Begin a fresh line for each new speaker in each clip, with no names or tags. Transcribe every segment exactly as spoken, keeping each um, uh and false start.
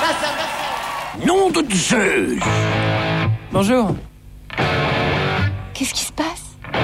Nom de Zeus!
Bonjour.
Qu'est-ce qui se passe?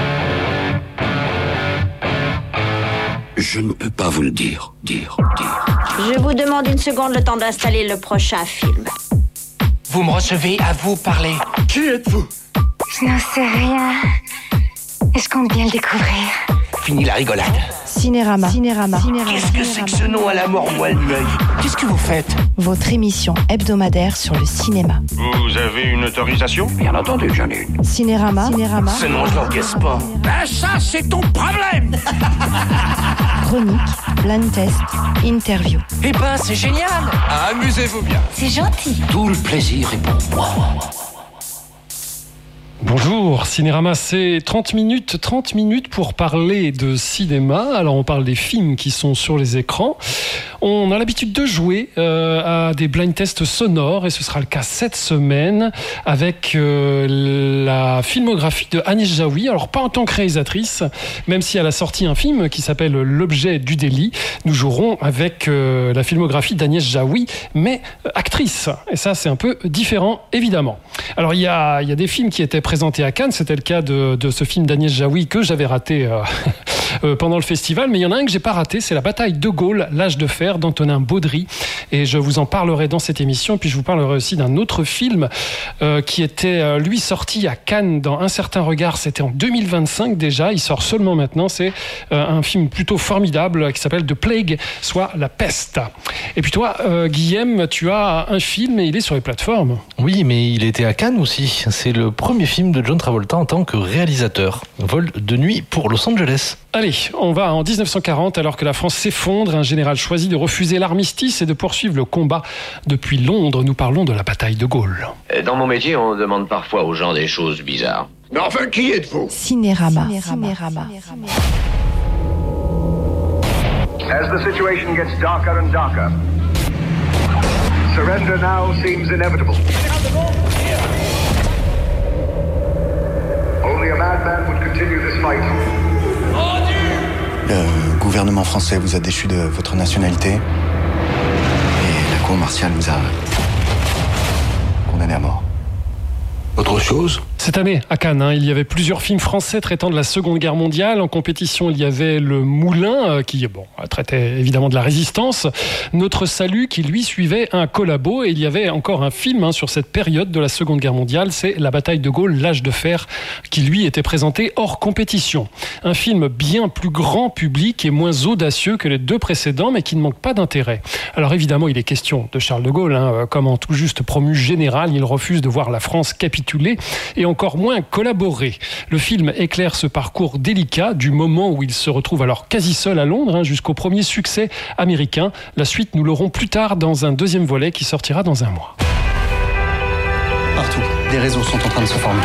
Je ne peux pas vous le dire, dire, dire.
Je vous demande une seconde le temps d'installer le prochain film.
Vous me recevez, à vous parler.
Qui êtes-vous?
Je n'en sais rien. Et je compte bien le découvrir.
Fini la rigolade.
Cinérama. Cinérama.
Qu'est-ce que c'est que ce nom à la mort moelle de l'œil? Qu'est-ce que vous faites?
Votre émission hebdomadaire sur le cinéma.
Vous avez une autorisation?
Bien entendu, j'en ai une.
Cinérama. Cinérama.
Ce nom, je l'encaisse pas.
Ben ça, c'est ton problème!
Chronique, blind test, interview.
Eh ben, c'est génial. Amusez-vous bien.
C'est gentil.
Tout le plaisir est pour moi.
Bonjour, Cinérama, c'est trente minutes, trente minutes pour parler de cinéma. Alors on parle des films qui sont sur les écrans. On a l'habitude de jouer euh, à des blind tests sonores et ce sera le cas cette semaine avec euh, la filmographie de Agnès Jaoui. Alors pas en tant que réalisatrice, même si elle a sorti un film qui s'appelle L'objet du délit. Nous jouerons avec euh, la filmographie d'Agnès Jaoui, mais euh, actrice. Et ça c'est un peu différent évidemment. Alors il y a, il y a des films qui étaient présenté à Cannes, c'était le cas de, de ce film d'Agnès Jaoui que j'avais raté euh, euh, pendant le festival, mais il y en a un que j'ai pas raté, c'est La bataille de Gaulle, l'âge de fer d'Antonin Baudry, et je vous en parlerai dans cette émission, puis je vous parlerai aussi d'un autre film euh, qui était euh, lui sorti à Cannes dans Un certain regard, c'était en deux mille vingt-cinq déjà, il sort seulement maintenant, c'est euh, un film plutôt formidable qui s'appelle The Plague, soit La peste. Et puis toi, euh, Guillaume, tu as un film et il est sur les plateformes.
Oui, mais il était à Cannes aussi, c'est le premier film de John Travolta en tant que réalisateur. Vol de nuit pour Los Angeles.
Allez, on va en dix-neuf cent quarante, alors que la France s'effondre, un général choisit de refuser l'armistice et de poursuivre le combat. Depuis Londres, nous parlons de la bataille de Gaulle.
Dans mon métier, on demande parfois aux gens des choses bizarres.
Mais enfin, qui êtes-vous?
Cinérama. Cinérama.
As the situation gets darker and darker, surrender now seems inevitable. Only a madman would continue this fight.
Le gouvernement français vous a déchu de votre nationalité et la cour martiale vous a condamné à mort.
Autre chose?
Cette année, à Cannes, hein, il y avait plusieurs films français traitant de la Seconde Guerre mondiale. En compétition, il y avait Le Moulin, euh, qui bon, traitait évidemment de la résistance. Notre Salut, qui lui suivait un collabo. Et il y avait encore un film hein, sur cette période de la Seconde Guerre mondiale. C'est La bataille de Gaulle, l'âge de fer, qui lui était présenté hors compétition. Un film bien plus grand public et moins audacieux que les deux précédents, mais qui ne manque pas d'intérêt. Alors évidemment, il est question de Charles de Gaulle. Hein, comme en tout juste promu général, il refuse de voir la France capituler. Et encore moins collaborer. Le film éclaire ce parcours délicat du moment où il se retrouve alors quasi seul à Londres hein, jusqu'au premier succès américain. La suite, nous l'aurons plus tard dans un deuxième volet qui sortira dans un mois.
Partout, des réseaux sont en train de se former.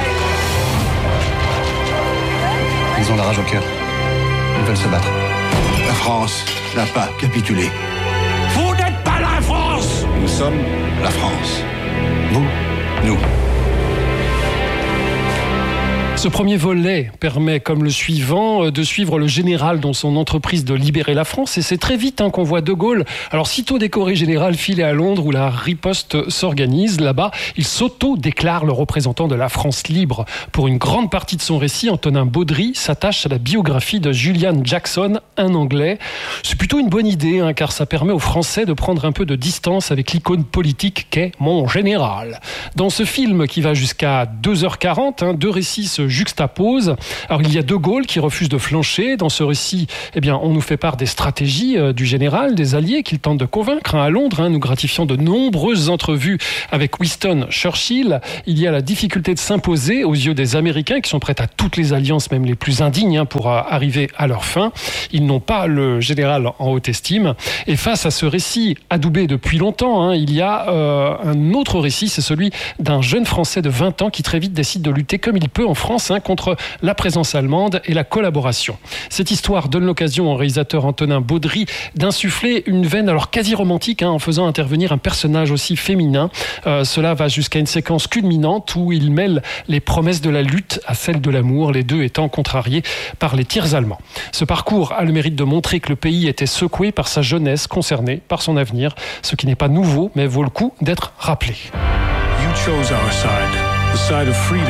Ils ont la rage au cœur. Ils veulent se battre.
La France n'a pas capitulé. Vous n'êtes pas la France! Nous sommes la France. Vous, nous.
Ce premier volet permet, comme le suivant, de suivre le général dans son entreprise de libérer la France. Et c'est très vite hein, qu'on voit De Gaulle, alors sitôt décoré général, filer à Londres où la riposte s'organise. Là-bas, il s'auto-déclare le représentant de la France libre. Pour une grande partie de son récit, Antonin Baudry s'attache à la biographie de Julian Jackson, un Anglais. C'est plutôt une bonne idée, hein, car ça permet aux Français de prendre un peu de distance avec l'icône politique qu'est mon général. Dans ce film qui va jusqu'à deux heures quarante, hein, deux récits se juxtapose. Alors il y a De Gaulle qui refuse de flancher. Dans ce récit, eh bien, on nous fait part des stratégies euh, du général, des alliés qu'il tente de convaincre hein, à Londres, hein, nous gratifiant de nombreuses entrevues avec Winston Churchill. Il y a la difficulté de s'imposer aux yeux des Américains qui sont prêts à toutes les alliances, même les plus indignes, hein, pour euh, arriver à leur fin. Ils n'ont pas le général en haute estime. Et face à ce récit adoubé depuis longtemps, hein, il y a euh, un autre récit, c'est celui d'un jeune Français de vingt ans qui très vite décide de lutter comme il peut en France France hein, contre la présence allemande et la collaboration. Cette histoire donne l'occasion au réalisateur Antonin Baudry d'insuffler une veine alors quasi romantique hein, en faisant intervenir un personnage aussi féminin. Euh, cela va jusqu'à une séquence culminante où il mêle les promesses de la lutte à celles de l'amour, les deux étant contrariés par les tirs allemands. Ce parcours a le mérite de montrer que le pays était secoué par sa jeunesse, concernée par son avenir, ce qui n'est pas nouveau, mais vaut le coup d'être rappelé.
You chose our side, the side of freedom.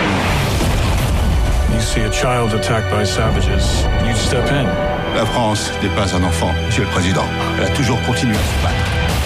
You see a child attacked by savages, you step in.
La France n'est pas un enfant, Monsieur le Président. Elle a toujours continué à se battre.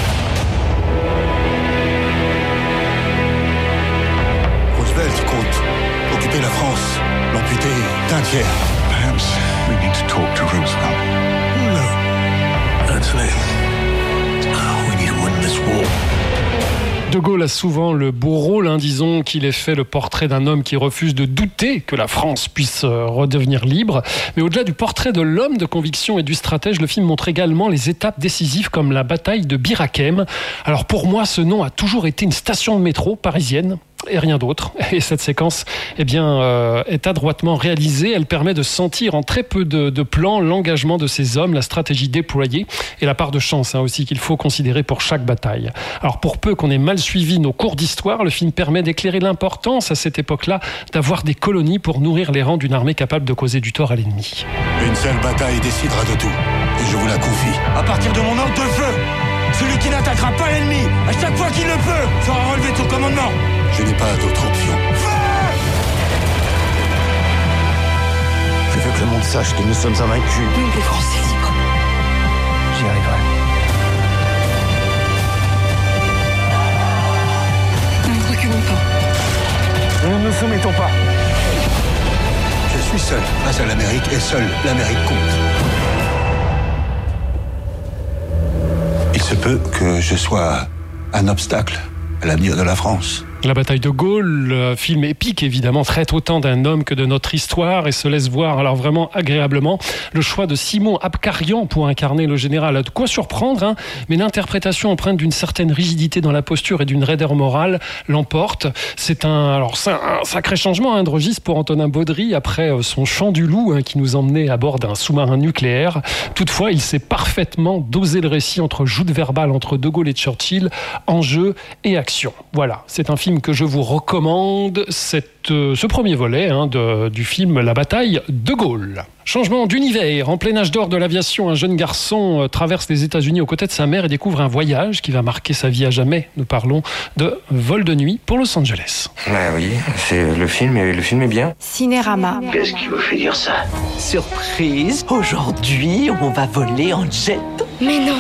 Roosevelt compte occuper la France, l'amputer d'un tiers. Perhaps we need to talk to Roosevelt.
No. Anthony, we need to win this war.
De Gaulle a souvent le beau rôle, hein, disons qu'il ait fait le portrait d'un homme qui refuse de douter que la France puisse euh, redevenir libre. Mais au-delà du portrait de l'homme de conviction et du stratège, le film montre également les étapes décisives comme la bataille de Bir Hakeim. Alors pour moi, ce nom a toujours été une station de métro parisienne. Et rien d'autre. Et cette séquence eh bien, euh, est adroitement réalisée. Elle permet de sentir en très peu de, de plans l'engagement de ces hommes, la stratégie déployée et la part de chance hein, aussi qu'il faut considérer pour chaque bataille. Alors pour peu qu'on ait mal suivi nos cours d'histoire, le film permet d'éclairer l'importance à cette époque-là d'avoir des colonies pour nourrir les rangs d'une armée capable de causer du tort à l'ennemi.
Une seule bataille décidera de tout. Et je vous la confie.
À partir de mon ordre de feu, celui qui n'attaquera pas l'ennemi, à chaque fois qu'il le peut, fera relever ton commandement.
Je n'ai pas d'autre option.
Je veux que le monde sache que nous sommes invaincus.
Oui, les Français libres.
J'y arriverai.
Nous ne reculons pas.
Nous ne nous soumettons pas.
Je suis seul face à l'Amérique et seul l'Amérique compte. Il se peut que je sois un obstacle à l'avenir de la France.
La bataille de Gaulle, le film épique évidemment, traite autant d'un homme que de notre histoire et se laisse voir alors vraiment agréablement. Le choix de Simon Abkarian pour incarner le général a de quoi surprendre, hein, mais l'interprétation empreinte d'une certaine rigidité dans la posture et d'une raideur morale l'emporte. C'est un, alors, c'est un sacré changement hein, de registre pour Antonin Baudry après son Chant du loup hein, qui nous emmenait à bord d'un sous-marin nucléaire. Toutefois, il sait parfaitement doser le récit entre joute verbale entre De Gaulle et Churchill, enjeu et action. Voilà, c'est un film que je vous recommande, cette, euh, ce premier volet hein, de, du film La bataille de Gaulle. Changement d'univers. En plein âge d'or de l'aviation, un jeune garçon euh, traverse les États-Unis aux côtés de sa mère et découvre un voyage qui va marquer sa vie à jamais. Nous parlons de Vol de nuit pour Los Angeles.
Ah oui, c'est le film, et le film est bien.
Cinérama.
Qu'est-ce qui vous fait dire ça?
Surprise, aujourd'hui, on va voler en jet.
Mais non.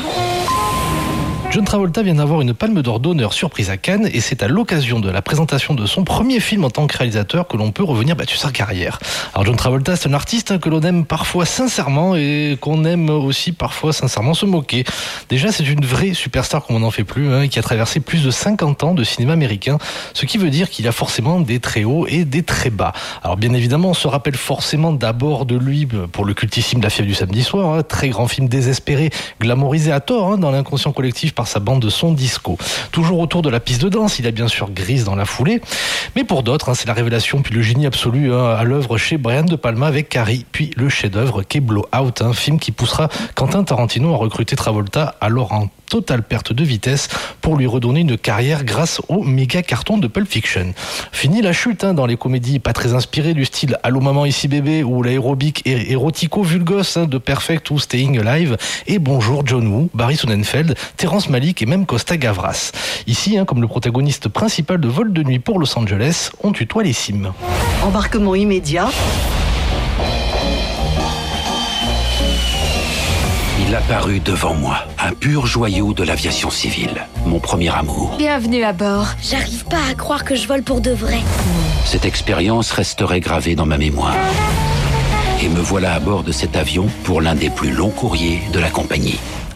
John Travolta vient d'avoir une palme d'or d'honneur surprise à Cannes et c'est à l'occasion de la présentation de son premier film en tant que réalisateur que l'on peut revenir bah, sur sa carrière. Alors John Travolta, c'est un artiste hein, que l'on aime parfois sincèrement et qu'on aime aussi parfois sincèrement se moquer. Déjà, c'est une vraie superstar comme on n'en fait plus, hein, qui a traversé plus de cinquante ans de cinéma américain, ce qui veut dire qu'il a forcément des très hauts et des très bas. Alors bien évidemment, on se rappelle forcément d'abord de lui pour le cultissime La fièvre du samedi soir, hein, très grand film désespéré, glamourisé à tort hein, dans l'inconscient collectif par sa bande de son disco. Toujours autour de la piste de danse, il a bien sûr Grise dans la foulée, mais pour d'autres, hein, c'est la révélation puis le génie absolu hein, à l'œuvre chez Brian De Palma avec Carrie, puis le chef-d'œuvre qu'est Blowout, un film qui poussera Quentin Tarantino à recruter Travolta, alors en totale perte de vitesse, pour lui redonner une carrière grâce au méga carton de Pulp Fiction. Fini la chute hein, dans les comédies pas très inspirées du style Allô maman ici bébé ou l'aérobic et érotico-vulgos hein, de Perfect ou Staying Alive et Bonjour John Woo, Barry Sonnenfeld, Terrence Malick et même Costa Gavras. Ici, hein, comme le protagoniste principal de Vol de nuit pour Los Angeles, on tutoie les cimes.
Embarquement immédiat.
Il apparut devant moi, un pur joyau de l'aviation civile, mon premier amour.
Bienvenue à bord. J'arrive pas à croire que je vole pour de vrai.
Cette expérience resterait gravée dans ma mémoire. Et me voilà à bord de cet avion pour l'un des plus longs courriers de la compagnie.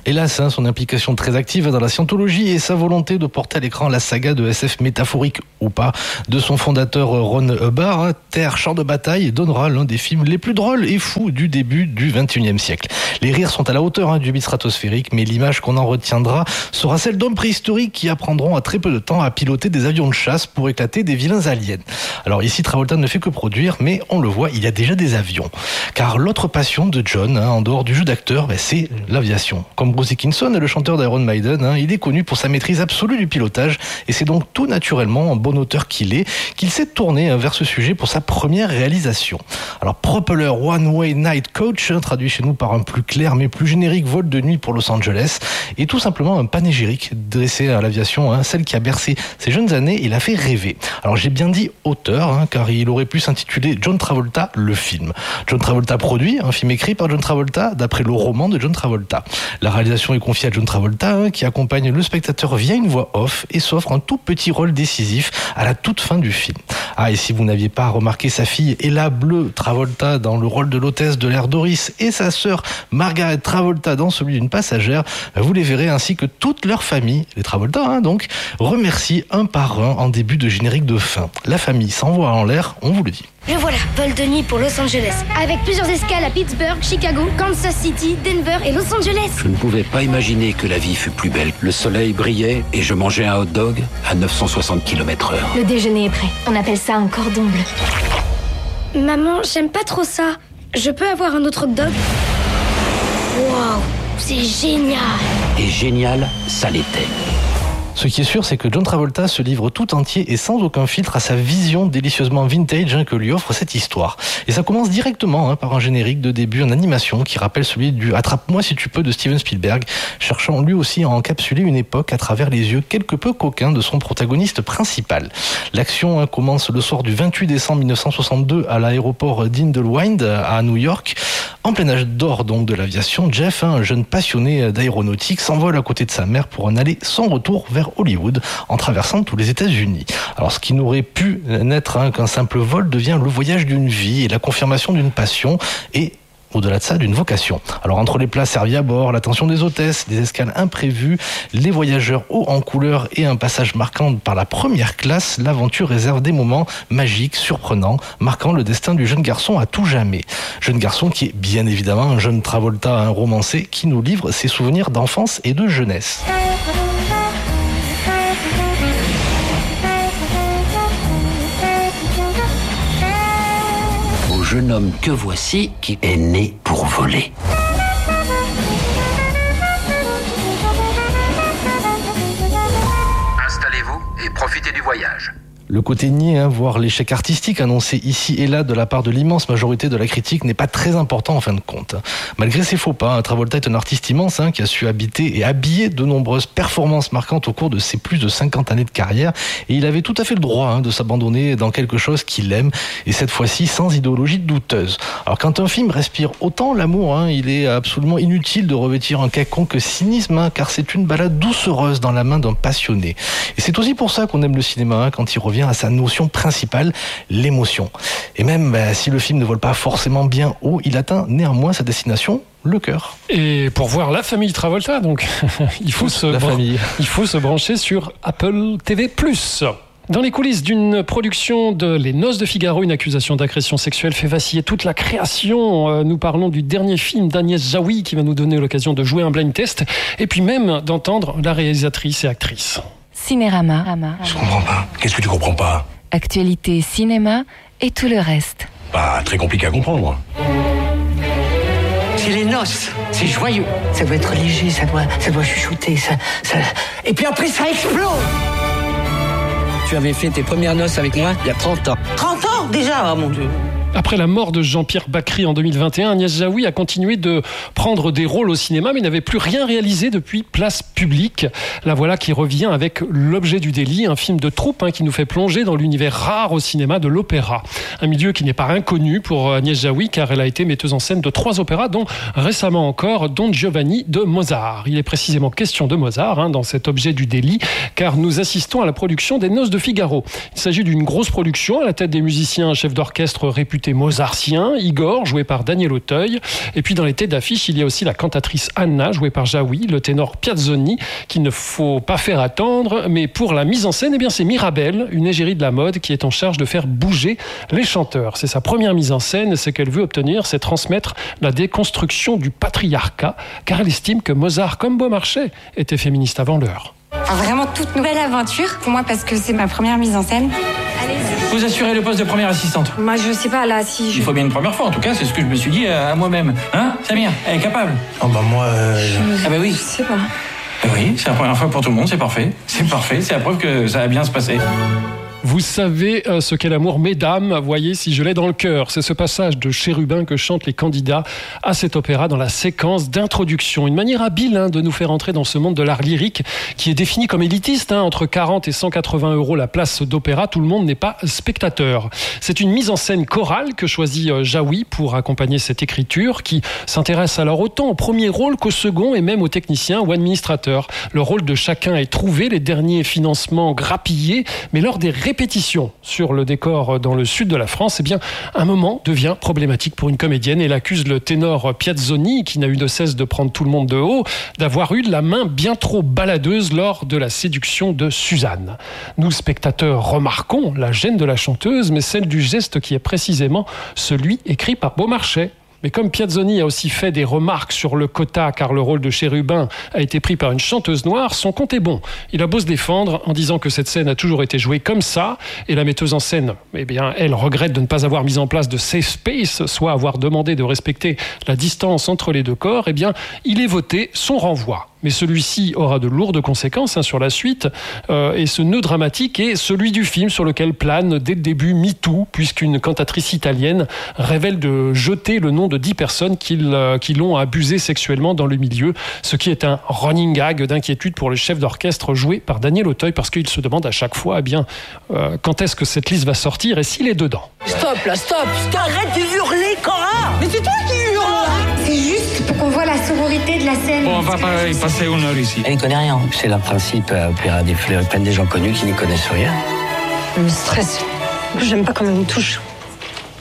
Hélas, hein, son implication très active dans la scientologie et sa volonté de porter à l'écran la saga de S F métaphorique ou pas de son fondateur Ron Hubbard, hein, Terre, champ de bataille, donnera l'un des films les plus drôles et fous du début du vingt et unième siècle. Les rires sont à la hauteur hein, du beat stratosphérique, mais l'image qu'on en retiendra sera celle d'hommes préhistoriques qui apprendront à très peu de temps à piloter des avions de chasse pour éclater des vilains aliens. Alors ici, Travolta ne fait que produire, mais on le voit, il y a déjà des avions. Car l'autre passion de John, hein, en dehors du jeu d'acteur, ben, c'est l'aviation. Comme Bruce Dickinson, le chanteur d'Iron Maiden, hein, il est connu pour sa maîtrise absolue du pilotage, et c'est donc tout naturellement, en bon auteur qu'il est, qu'il s'est tourné hein, vers ce sujet pour sa première réalisation. Alors Propeller One Way Night Coach, hein, traduit chez nous par un plus clair mais plus générique vol de nuit pour Los Angeles, est tout simplement un panégyrique dressé à l'aviation, hein, celle qui a bercé ses jeunes années et l'a fait rêver. Alors j'ai bien dit auteur, hein, car il aurait pu s'intituler John Travolta, le film. John Travolta produit, un film écrit par John Travolta, d'après le roman de John Travolta. La réalisation est confiée à John Travolta, hein, qui accompagne le spectateur via une voix off et s'offre un tout petit rôle décisif à la toute fin du film. Ah, et si vous n'aviez pas remarqué sa fille Ella Bleu Travolta dans le rôle de l'hôtesse de l'air Doris et sa sœur Margaret Travolta dans celui d'une passagère, vous les verrez ainsi que toute leur famille, les Travolta hein, donc, remercie un par un en début de générique de fin. La famille s'envoie en l'air, on vous le dit.
Le voilà, vol de nuit pour Los Angeles, avec plusieurs escales à Pittsburgh, Chicago, Kansas City, Denver et Los Angeles.
Je ne pouvais pas imaginer que la vie fût plus belle. Le soleil brillait et je mangeais un hot dog à neuf cent soixante kilomètres heure.
Le déjeuner est prêt. On appelle ça un cordon bleu.
Maman, j'aime pas trop ça. Je peux avoir un autre hot dog? Waouh, c'est génial.
Et génial, ça l'était.
Ce qui est sûr, c'est que John Travolta se livre tout entier et sans aucun filtre à sa vision délicieusement vintage hein, que lui offre cette histoire. Et ça commence directement hein, par un générique de début en animation qui rappelle celui du « Attrape-moi si tu peux » de Steven Spielberg, cherchant lui aussi à encapsuler une époque à travers les yeux quelque peu coquins de son protagoniste principal. L'action hein, commence le soir du vingt-huit décembre mille neuf cent soixante-deux à l'aéroport d'Inglewood à New York. En plein âge d'or donc de l'aviation, Jeff, hein, un jeune passionné d'aéronautique, s'envole à côté de sa mère pour en aller sans retour vers Hollywood en traversant tous les États-Unis. Alors ce qui n'aurait pu n'être hein, qu'un simple vol devient le voyage d'une vie et la confirmation d'une passion et au-delà de ça, d'une vocation. Alors entre les plats servis à bord, l'attention des hôtesses, des escales imprévues, les voyageurs hauts en couleur et un passage marquant par la première classe, l'aventure réserve des moments magiques, surprenants, marquant le destin du jeune garçon à tout jamais. Jeune garçon qui est bien évidemment un jeune Travolta, un romancé, qui nous livre ses souvenirs d'enfance et de jeunesse.
Jeune homme que voici qui est né pour voler.
Installez-vous et profitez du voyage.
Le côté niais, hein, voire l'échec artistique annoncé ici et là de la part de l'immense majorité de la critique n'est pas très important en fin de compte. Malgré ses faux pas, hein, Travolta est un artiste immense hein, qui a su habiter et habiller de nombreuses performances marquantes au cours de ses plus de cinquante années de carrière et il avait tout à fait le droit hein, de s'abandonner dans quelque chose qu'il aime et cette fois-ci sans idéologie douteuse. Alors quand un film respire autant l'amour, hein, il est absolument inutile de revêtir un quelconque cynisme hein, car c'est une balade doucereuse dans la main d'un passionné. Et c'est aussi pour ça qu'on aime le cinéma hein, quand il revient à sa notion principale, l'émotion. Et même bah, si le film ne vole pas forcément bien haut, il atteint néanmoins sa destination, le cœur.
Et pour voir la famille Travolta, donc il faut, se,
la
bran-
famille.
il faut se brancher sur Apple T V plus. Dans les coulisses d'une production de Les Noces de Figaro, une accusation d'agression sexuelle fait vaciller toute la création. Euh, nous parlons du dernier film d'Agnès Jaoui qui va nous donner l'occasion de jouer un blind test et puis même d'entendre la réalisatrice et actrice.
Cinérama.
Je comprends pas. Qu'est-ce que tu comprends pas?
Actualité, cinéma et tout le reste.
Pas très compliqué à comprendre.
C'est les noces, c'est joyeux. Ça doit être léger, ça doit, ça doit chuchoter, ça, ça... Et puis après, ça explose.
Tu avais fait tes premières noces avec moi il y a trente ans.
trente ans déjà, oh mon Dieu.
Après la mort de Jean-Pierre Bacry en deux mille vingt et un, Agnès Jaoui a continué de prendre des rôles au cinéma, mais n'avait plus rien réalisé depuis Place Publique. La voilà qui revient avec L'Objet du délit, un film de troupe hein, qui nous fait plonger dans l'univers rare au cinéma de l'opéra. Un milieu qui n'est pas inconnu pour Agnès Jaoui, car elle a été metteuse en scène de trois opéras, dont récemment encore Don Giovanni de Mozart. Il est précisément question de Mozart hein, dans cet Objet du délit, car nous assistons à la production des Noces de Figaro. Il s'agit d'une grosse production à la tête des musiciens chefs d'orchestre réputés côté mozartien, Igor, joué par Daniel Auteuil. Et puis dans les têtes d'affiche, il y a aussi la cantatrice Anna, jouée par Jaoui, le ténor Piazzoni, qu'il ne faut pas faire attendre. Mais pour la mise en scène, eh bien, c'est Mirabelle, une égérie de la mode, qui est en charge de faire bouger les chanteurs. C'est sa première mise en scène. Ce qu'elle veut obtenir, c'est transmettre la déconstruction du patriarcat, car elle estime que Mozart, comme Beaumarchais, était féministe avant l'heure.
Vraiment toute nouvelle aventure pour moi parce que c'est ma première mise en scène.
Allez-y. Vous assurez le poste de première assistante.
Moi je sais pas là si je...
Il faut bien une première fois en tout cas, c'est ce que je me suis dit à, à moi-même. Hein Samir, elle est capable.
Oh bah moi... Euh...
Je... Ah bah oui.
Je sais pas.
Bah oui, c'est la première fois pour tout le monde, c'est parfait. C'est parfait, c'est la preuve que ça va bien se passer.
Vous savez euh, ce qu'est l'amour, mesdames, voyez si je l'ai dans le cœur. C'est ce passage de Chérubin que chantent les candidats à cet opéra dans la séquence d'introduction. Une manière habile hein, de nous faire entrer dans ce monde de l'art lyrique qui est défini comme élitiste. Hein, entre quarante et cent quatre-vingts euros la place d'opéra, tout le monde n'est pas spectateur. C'est une mise en scène chorale que choisit euh, Jaoui pour accompagner cette écriture qui s'intéresse alors autant au premier rôle qu'au second et même aux techniciens ou administrateurs. Le rôle de chacun est trouvé, les derniers financements grappillés, mais lors des répétition sur le décor dans le sud de la France, eh bien, un moment devient problématique pour une comédienne. Elle accuse le ténor Piazzoni, qui n'a eu de cesse de prendre tout le monde de haut, d'avoir eu la main bien trop baladeuse lors de la séduction de Suzanne. Nous, spectateurs, remarquons la gêne de la chanteuse, mais celle du geste qui est précisément celui écrit par Beaumarchais. Mais comme Piazzoni a aussi fait des remarques sur le quota, car le rôle de Chérubin a été pris par une chanteuse noire, son compte est bon. Il a beau se défendre en disant que cette scène a toujours été jouée comme ça, et la metteuse en scène, eh bien, elle regrette de ne pas avoir mis en place de safe space, soit avoir demandé de respecter la distance entre les deux corps, eh bien, il est voté son renvoi. Mais celui-ci aura de lourdes conséquences hein, sur la suite. Euh, et ce nœud dramatique est celui du film sur lequel plane dès le début MeToo, puisqu'une cantatrice italienne révèle de jeter le nom de dix personnes qui, euh, qui l'ont abusé sexuellement dans le milieu, ce qui est un running gag d'inquiétude pour le chef d'orchestre joué par Daniel Auteuil, parce qu'il se demande à chaque fois eh bien, euh, quand est-ce que cette liste va sortir et s'il est dedans.
Stop là, stop, stop. Arrête de hurler, Cora. Mais c'est toi qui hurles là.
C'est juste pour qu'on voit la sororité de la scène.
Bon, on va pas y passer une heure ici.
Elle n'y connaît rien. C'est le principe à Opéra des Fleurs. Plein des gens connus qui n'y connaissent rien.
Ça me stresse. J'aime pas comment on me touche.
C'est-à-dire ?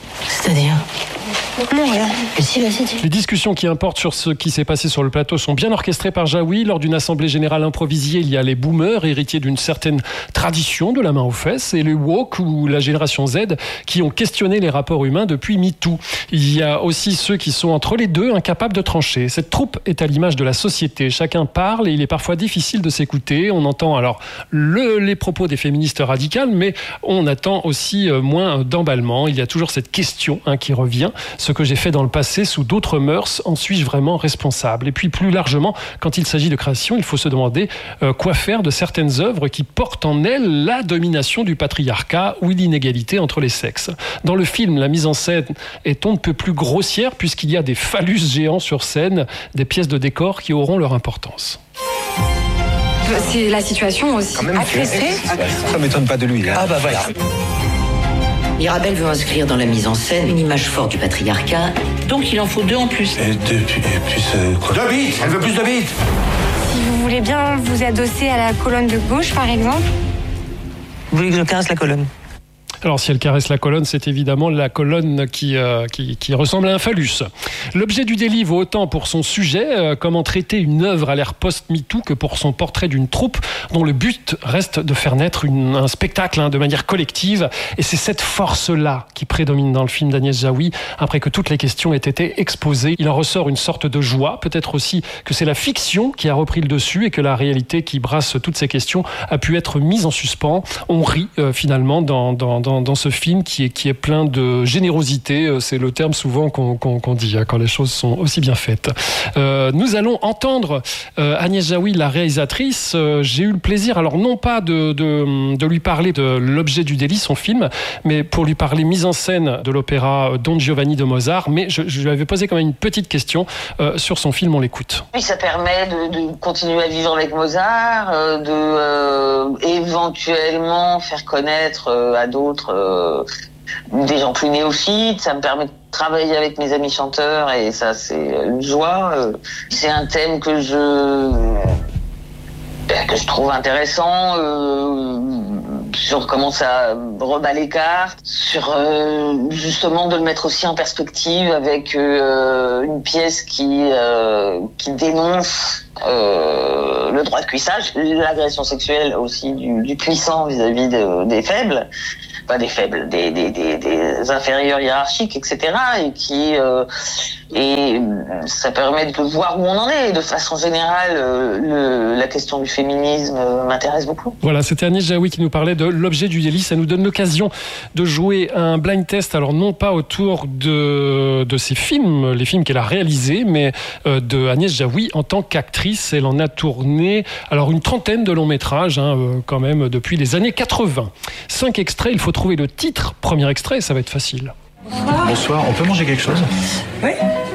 Non, rien.
Mais si, vas-y, dis.
Les discussions qui importent sur ce qui s'est passé sur le plateau sont bien orchestrées par Jaoui. Lors d'une assemblée générale improvisée, il y a les boomers, héritiers d'une certaine tradition de la main aux fesses, et les woke ou la génération Z qui ont questionné les rapports humains depuis MeToo. Il y a aussi ceux qui sont entre les deux, incapables de trancher. Cette troupe est à l'image de la société. Chacun parle et il est parfois difficile de s'écouter. On entend alors le, les propos des féministes radicales, mais on attend aussi moins d'emballement. Il y a toujours cette question hein, qui revient. Ce que j'ai fait dans le passé sous d'autres mœurs, en suis-je vraiment responsable ? Et puis plus largement, quand il s'agit de création, il faut se demander euh, quoi faire de certaines œuvres qui portent en elles la domination du patriarcat ou l'inégalité entre les sexes. Dans le film, la mise en scène est on ne peut plus grossière puisqu'il y a des phallus géants sur scène, des pièces de décor qui auront leur importance.
C'est la situation aussi.
Agressé ?
Ça m'étonne pas de lui. Hein.
Ah bah voilà.
Mirabelle veut inscrire dans la mise en scène une image forte du patriarcat.
Donc il en faut deux en plus.
Et deux, puis, et puis c'est quoi ?
Deux bits. Elle veut plus de bits.
Si vous voulez bien vous adosser à la colonne de gauche, par exemple.
Vous voulez que je caresse la colonne ?
Alors si elle caresse la colonne, c'est évidemment la colonne qui, euh, qui, qui ressemble à un phallus. L'objet du délit vaut autant pour son sujet, euh, comment traiter une œuvre à l'ère post-MeToo, que pour son portrait d'une troupe dont le but reste de faire naître une, un spectacle hein, de manière collective. Et c'est cette force-là qui prédomine dans le film d'Agnès Jaoui. Après que toutes les questions aient été exposées, il en ressort une sorte de joie. Peut-être aussi que c'est la fiction qui a repris le dessus et que la réalité qui brasse toutes ces questions a pu être mise en suspens. On rit euh, finalement dans, dans Dans, dans ce film qui est, qui est plein de générosité. C'est le terme souvent qu'on, qu'on, qu'on dit hein, quand les choses sont aussi bien faites. Euh, nous allons entendre euh, Agnès Jaoui, la réalisatrice. Euh, j'ai eu le plaisir, alors non pas de, de, de lui parler de l'objet du délit, son film, mais pour lui parler mise en scène de l'opéra Don Giovanni de Mozart. Mais je, je lui avais posé quand même une petite question euh, sur son film. On l'écoute.
Oui, ça permet de, de continuer à vivre avec Mozart, euh, de euh, éventuellement faire connaître euh, à d'autres Euh, des gens plus néophytes. Ça me permet de travailler avec mes amis chanteurs et ça c'est une joie. Euh, c'est un thème que je que je trouve intéressant, euh, sur comment ça rebat les cartes, sur euh, justement de le mettre aussi en perspective avec euh, une pièce qui euh, qui dénonce euh, le droit de cuissage, l'agression sexuelle aussi du, du puissant vis-à-vis de, des faibles, pas des faibles, des des des, des inférieurs hiérarchiques, et cetera. Et qui euh, et ça permet de voir où on en est. De façon générale, euh, le, la question du féminisme euh, m'intéresse beaucoup.
Voilà, c'était Agnès Jaoui qui nous parlait de l'objet du délit. Ça nous donne l'occasion de jouer un blind test, alors non pas autour de, de ses films, les films qu'elle a réalisés, mais euh, de Agnès Jaoui en tant qu'actrice. Elle en a tourné alors une trentaine de longs métrages, hein, euh, quand même, depuis les années quatre-vingts. Cinq extraits, il faut trouver le titre. Premier extrait, ça va être facile.
Bonsoir. Bonsoir, on peut manger quelque chose?
Oui.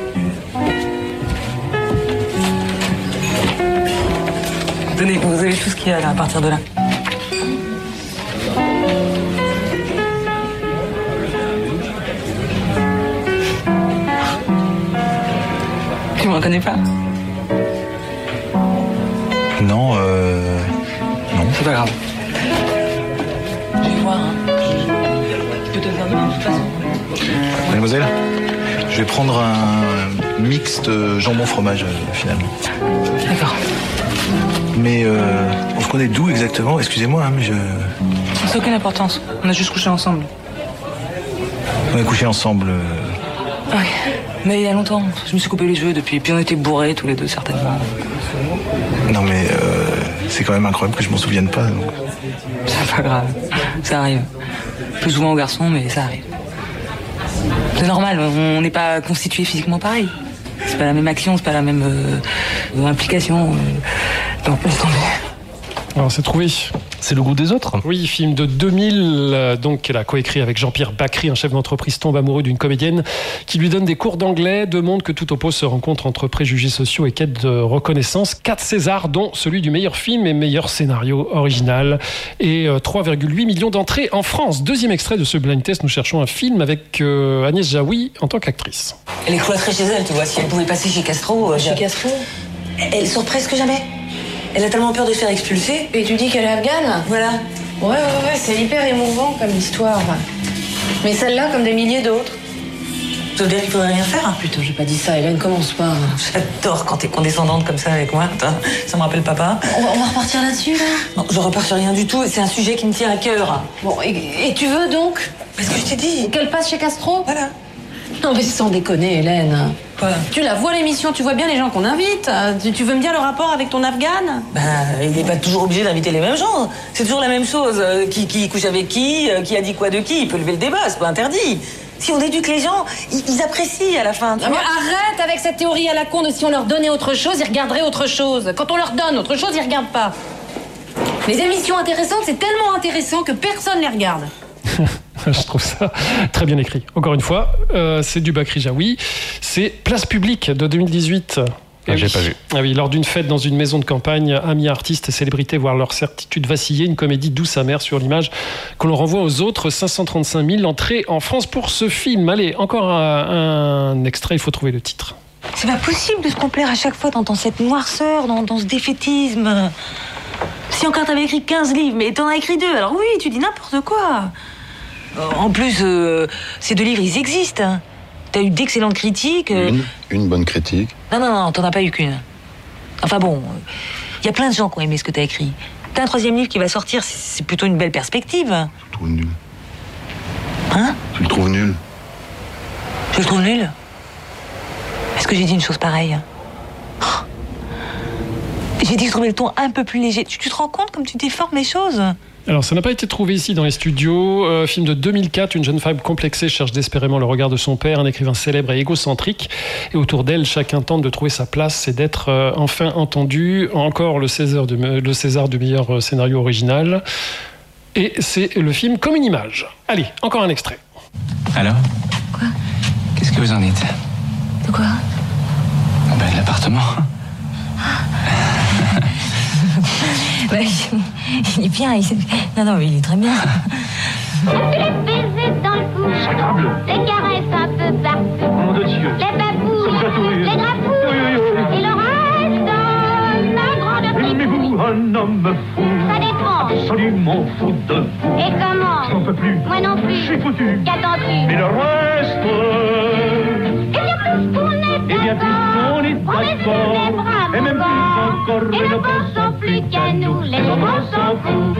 Tenez, vous avez tout ce qu'il y a là, à partir de là. Tu me reconnais pas?
Non, euh... non.
C'est pas grave. Je vais voir, hein. Je peux te le faire demain, de toute façon.
Mademoiselle, je vais prendre un mixte jambon-fromage, euh, finalement.
D'accord.
Mais euh, on se connaît d'où exactement? Excusez-moi, hein, mais je...
Ça n'a aucune importance. On a juste couché ensemble.
On a couché ensemble... Euh...
Oui, mais il y a longtemps. Je me suis coupé les cheveux depuis, puis on était bourrés tous les deux, certainement.
Non mais euh, c'est quand même incroyable que je m'en souvienne pas. Donc...
C'est pas grave, ça arrive. Plus souvent aux garçons, mais ça arrive. C'est normal, on n'est pas constitué physiquement pareil. C'est pas la même action, c'est pas la même euh, implication. Euh... Donc, laisse tomber.
Alors, c'est trouvé.
C'est le goût des autres.
Oui, film de deux mille, euh, donc qu'elle a coécrit avec Jean-Pierre Bacry, un chef d'entreprise tombe amoureux d'une comédienne qui lui donne des cours d'anglais. Deux mondes que tout oppose se rencontrent entre préjugés sociaux et quête de reconnaissance. Quatre Césars, dont celui du meilleur film et meilleur scénario original. Et euh, trois virgule huit millions d'entrées en France. Deuxième extrait de ce blind test, nous cherchons un film avec euh, Agnès Jaoui en tant qu'actrice.
Elle est cloîtrée chez elle, tu vois. Si elle pouvait passer chez Castro... Euh, chez Castro elle sort presque jamais. Elle a tellement peur de se faire expulser.
Et tu dis qu'elle est afghane?
Voilà.
Ouais, ouais, ouais, c'est hyper émouvant comme histoire. Mais celle-là, comme des milliers d'autres.
Ça veut dire qu'il faudrait rien faire?
Putain, j'ai pas dit ça, Hélène, commence pas.
J'adore quand t'es condescendante comme ça avec moi. Ça me rappelle papa.
On va, on va repartir là-dessus, là?
Non, je repars sur rien du tout. C'est un sujet qui me tient à cœur.
Bon, et, et tu veux donc?
Parce que je t'ai dit.
Qu'elle passe chez Castro?
Voilà.
Non, mais sans déconner, Hélène.
Quoi?
Tu la vois l'émission, tu vois bien les gens qu'on invite. Tu, tu veux me dire le rapport avec ton afghane?
Ben, il n'est pas toujours obligé d'inviter les mêmes gens. C'est toujours la même chose. Euh, qui, qui couche avec qui, euh, qui a dit quoi de qui. Il peut lever le débat, c'est pas interdit. Si on éduque les gens, ils, ils apprécient à la fin. Tu
non,
vois
mais arrête avec cette théorie à la con de si on leur donnait autre chose, ils regarderaient autre chose. Quand on leur donne autre chose, ils regardent pas. Les émissions intéressantes, c'est tellement intéressant que personne les regarde.
Je trouve ça très bien écrit. Encore une fois, euh, c'est du Bacry Jaoui. C'est Place publique de deux mille dix-huit.
Ah, j'ai oui. pas vu.
Ah oui, lors d'une fête dans une maison de campagne, amis, artistes et célébrités voient leur certitude vaciller. Une comédie douce amère sur l'image qu'on leur renvoie aux autres. cinq cent trente-cinq mille entrées en France pour ce film. Allez, encore un, un extrait, il faut trouver le titre.
C'est pas possible de se complaire à chaque fois dans, dans cette noirceur, dans, dans ce défaitisme. Si encore t'avais écrit quinze livres, mais t'en as écrit deux, alors oui, tu dis n'importe quoi. En plus, euh, ces deux livres, ils existent. Hein. T'as eu d'excellentes critiques. Euh...
Une, une bonne critique.
Non, non, non, t'en as pas eu qu'une. Enfin bon, il y a plein de gens qui ont aimé ce que t'as écrit. T'as un troisième livre qui va sortir, c'est plutôt une belle perspective.
Je le trouve nul.
Hein?
Tu le trouves nul?
Je le trouve nul? Est-ce que j'ai dit une chose pareille? Oh. J'ai dit que je trouvais le ton un peu plus léger. Tu, tu te rends compte comme tu déformes les choses?
Alors, ça n'a pas été trouvé ici dans les studios. Euh, film de deux mille quatre, une jeune femme complexée cherche désespérément le regard de son père, un écrivain célèbre et égocentrique. Et autour d'elle, chacun tente de trouver sa place et d'être euh, enfin entendu. Encore le César, du, le César du meilleur scénario original. Et c'est le film Comme une image. Allez, encore un extrait.
Alors?
Quoi?
Qu'est-ce que vous en dites?
De quoi?
Ah ben, de l'appartement.
Bah, il, il est bien. Il, non, non, mais il est très bien.
Les baisers dans le cou, les caresses un peu partout,
Nom de Dieu.
les babouilles, les grapouilles, et le reste dans la grande fripouille. un homme fou.
Ça dépend.
Absolument fou de vous.
Et comment?
J'en peux plus.
Moi non plus.
Je suis foutu.
Qu'attends-tu?
Mais le reste.
Eh bien, puisqu'on est
Eh bien, puisqu'on est d'accord. Et même plus encore.
Et ne pensons plus qu'à nous, les autres on s'en fout.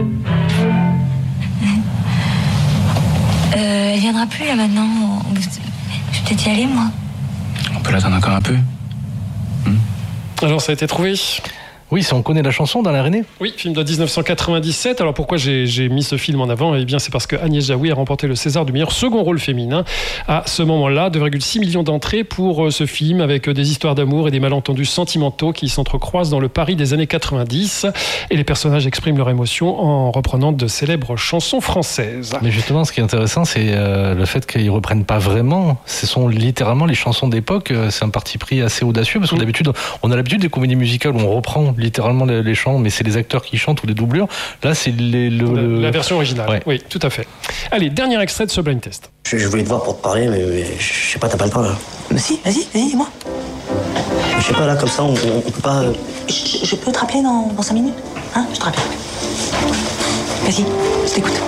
Euh, elle viendra plus là maintenant. Je vais peut-être y aller, moi.
On peut l'attendre encore un peu.
Alors, ça a été trouvé?
Oui, si on connaît la chanson dans l'arénée.
Oui, film de dix-neuf cent quatre-vingt-dix-sept. Alors pourquoi j'ai, j'ai mis ce film en avant? Eh bien, c'est parce que Agnès Jaoui a remporté le César du meilleur second rôle féminin à ce moment-là. deux virgule six millions d'entrées pour ce film, avec des histoires d'amour et des malentendus sentimentaux qui s'entrecroisent dans le Paris des années quatre-vingt-dix. Et les personnages expriment leur émotion en reprenant de célèbres chansons françaises.
Mais justement, ce qui est intéressant, c'est euh, le fait qu'ils reprennent pas vraiment. Ce sont littéralement les chansons d'époque. C'est un parti pris assez audacieux, parce que d'habitude, on a l'habitude des comédies musicales où on reprend littéralement les, les chants, mais c'est les acteurs qui chantent ou les doublures. Là, c'est les, le,
la,
le...
la version originale.
Ouais.
Oui, tout à fait. Allez, dernier extrait de ce blind test.
Je, je voulais te voir pour te parler, mais, mais je sais pas, t'as pas le temps là.
Mais si, vas-y, vas-y, dis-moi.
Je sais pas, là, comme ça, on, on, on peut pas. Euh...
Je, je peux te rappeler dans, dans cinq minutes? Hein, je te rappelle. Vas-y, je t'écoute.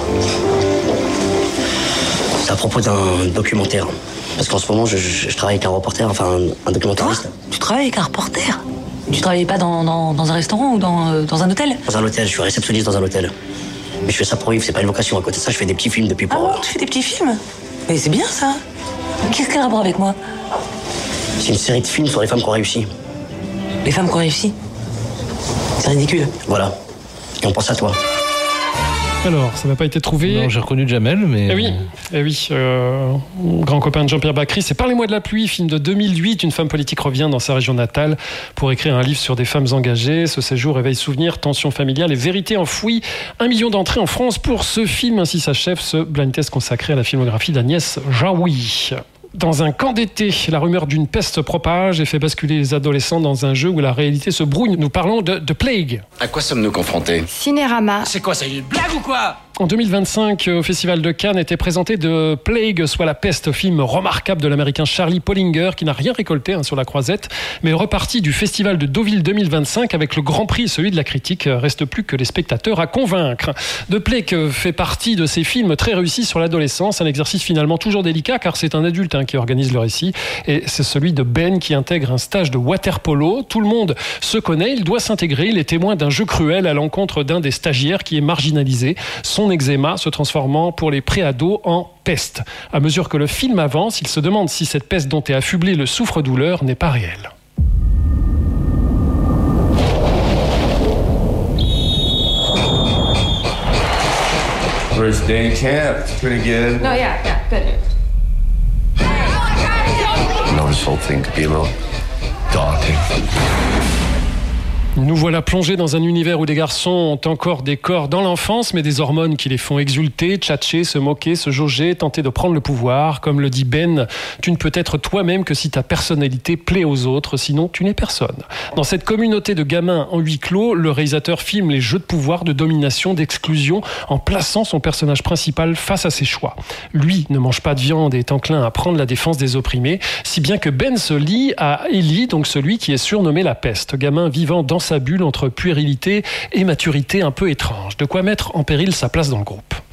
C'est à propos d'un documentaire. Parce qu'en ce moment, je, je, je travaille avec un reporter, enfin, un, un documentariste.
Toi, tu travailles avec un reporter? Tu travaillais pas dans, dans, dans un restaurant ou dans, euh, dans un hôtel?
Dans un hôtel, je suis réceptionniste dans un hôtel. Mais je fais ça pour vivre, c'est pas une vocation. À côté de ça, je fais des petits films depuis pour...
Ah bon, tu fais des petits films? Mais c'est bien ça. Qu'est-ce qu'il y a à rapport avec moi?
C'est une série de films sur les femmes qui ont réussi.
Les femmes qui ont réussi? C'est ridicule.
Voilà. Et on pense à toi.
Alors, ça n'a pas été trouvé.
Non, j'ai reconnu Jamel, mais...
Eh oui, eh oui euh, grand copain de Jean-Pierre Bacry. C'est Parlez-moi de la pluie, film de deux mille huit. Une femme politique revient dans sa région natale pour écrire un livre sur des femmes engagées. Ce séjour réveille souvenirs, tensions familiales et vérités enfouies. Un million d'entrées en France pour ce film. Ainsi s'achève ce blind test consacré à la filmographie d'Agnès Jaoui. Dans un camp d'été, la rumeur d'une peste se propage et fait basculer les adolescents dans un jeu où la réalité se brouille. Nous parlons de, de Plague.
À quoi sommes-nous confrontés?
Cinérama.
C'est quoi, c'est une blague ou quoi?
En deux mille vingt-cinq, au Festival de Cannes, était présenté The Plague, soit La Peste, film remarquable de l'américain Charlie Pollinger, qui n'a rien récolté hein, sur la croisette, mais reparti du Festival de Deauville deux mille vingt-cinq avec le grand prix, celui de la critique. Reste plus que les spectateurs à convaincre. The Plague fait partie de ces films très réussis sur l'adolescence, un exercice finalement toujours délicat, car c'est un adulte hein, qui organise le récit, et c'est celui de Ben qui intègre un stage de water-polo. Tout le monde se connaît, il doit s'intégrer, il est témoin d'un jeu cruel à l'encontre d'un des stagiaires qui est marginalisé. Son eczéma se transformant pour les préados en peste. À mesure que le film avance, il se demande si cette peste dont est affublé le souffre-douleur n'est pas réelle.
First day camp, pretty good.
No, yeah, yeah, good.
I know this whole thing could be a little daunting.
Nous voilà plongés dans un univers où des garçons ont encore des corps dans l'enfance, mais des hormones qui les font exulter, tchatcher, se moquer, se jauger, tenter de prendre le pouvoir. Comme le dit Ben, tu ne peux être toi-même que si ta personnalité plaît aux autres, sinon tu n'es personne. Dans cette communauté de gamins en huis clos, le réalisateur filme les jeux de pouvoir, de domination, d'exclusion, en plaçant son personnage principal face à ses choix. Lui ne mange pas de viande et est enclin à prendre la défense des opprimés, si bien que Ben se lie à Ellie, donc celui qui est surnommé la peste, gamin vivant dans sa bulle entre puérilité et maturité un peu étrange. De quoi mettre en péril sa place dans le groupe.